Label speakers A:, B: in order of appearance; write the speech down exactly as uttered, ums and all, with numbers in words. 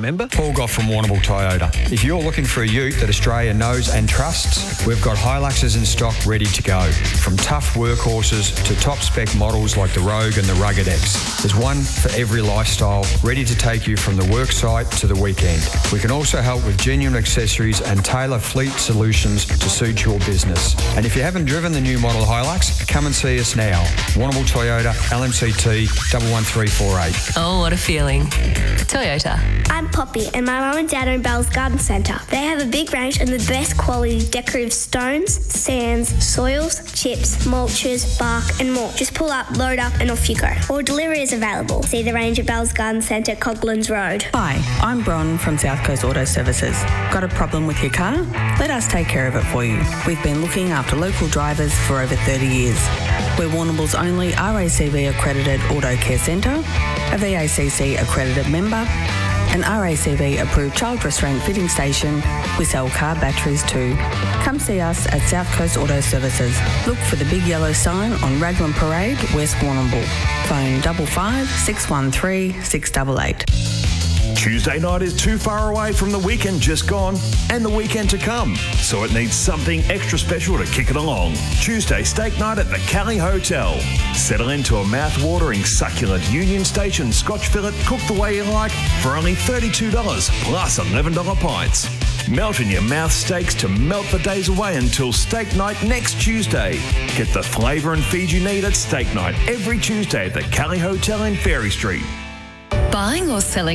A: member.
B: Paul Goff from Warrnambool Toyota. If you're looking for a ute that Australia knows and trusts, we've got Hiluxes in stock ready to go. From tough workhorses to top spec models like the Rogue and the Rugged X. There's one for every lifestyle, ready to take you from the work site to the weekend. We can also help with genuine accessories and tailor fleet solutions to suit your business. And if you haven't driven the new model Hilux, come and see us now. Warrnambool Toyota, L M C T one one three four eight.
C: Oh, what a feeling. Toyota.
D: I'm Poppy and my mum and dad own Bell's Garden Centre. They have a big range of the best quality decorative stones, sands, soils, chips, mulches, bark and more. Just pull up, load up and off you go. Or delivery is available. See the range at Bell's Garden Centre, Coglan's Road.
E: Hi, I'm Bron from South Coast Auto Services. Got a problem with your car? Let us take care of it for you. We've been looking after local drivers for over thirty years. We're Warrnambool's only R A C V accredited auto care centre, a V A C C accredited member, an R A C V approved child restraint fitting station. We sell car batteries too. Come see us at South Coast Auto Services. Look for the big yellow sign on Raglan Parade, West Warrnambool. Phone double five six one three six eight eight.
F: Tuesday night is too far away from the weekend just gone and the weekend to come, so it needs something extra special to kick it along. Tuesday steak night at the Cali Hotel. Settle into a mouth-watering, succulent Union Station Scotch fillet cooked the way you like for only thirty-two dollars plus eleven dollars pints. Melt in your mouth steaks to melt the days away until steak night next Tuesday. Get the flavour and feed you need at steak night every Tuesday at the Cali Hotel in Ferry Street.
C: Buying or selling